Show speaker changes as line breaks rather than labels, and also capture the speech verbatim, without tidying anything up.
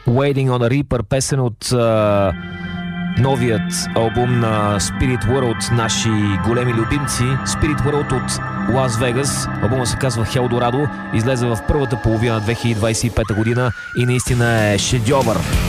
Waiting on a Reaper, песен от а, новият албум на Spirit World, наши големи любимци. Spirit World от Лас Вегас. Албумът се казва Хелдорадо, излезе в първата половина две хиляди двадесет и пета година и наистина е шедьовър.